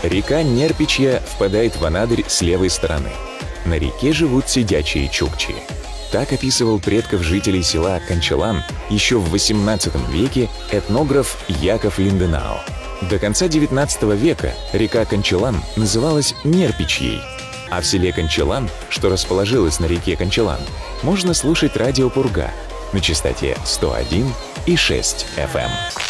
Река Нерпичья впадает в Анадырь с левой стороны. На реке живут сидячие чукчи. Так описывал предков жителей села Кончалан еще в XVIII веке этнограф Яков Линденау. До конца XIX века река Кончалан называлась Нерпичьей, а в селе Кончалан, что расположилось на реке Кончалан, можно слушать радио «Пурга» на частоте 101,6 FM.